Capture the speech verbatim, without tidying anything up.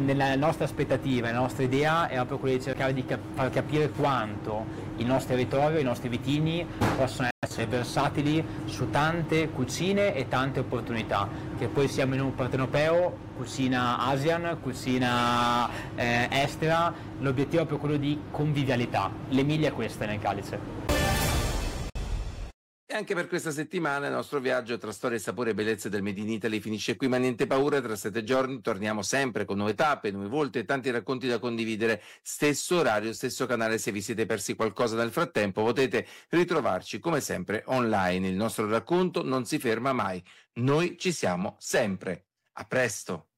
nella nostra aspettativa, la nostra idea è proprio quella di cercare di cap- far capire quanto il nostro territorio, i nostri vitigni possono essere versatili su tante cucine e tante opportunità, che poi siamo in un partenopeo, cucina ASEAN, cucina eh, estera, l'obiettivo è proprio quello di convivialità. L'Emilia è questa nel Calice. E anche per questa settimana il nostro viaggio tra storie, sapore e bellezze del Made in Italy finisce qui, ma niente paura, tra sette giorni torniamo sempre con nuove tappe, nuovi volti e tanti racconti da condividere. Stesso orario, stesso canale. Se vi siete persi qualcosa nel frattempo potete ritrovarci come sempre online. Il nostro racconto non si ferma mai, noi ci siamo sempre. A presto!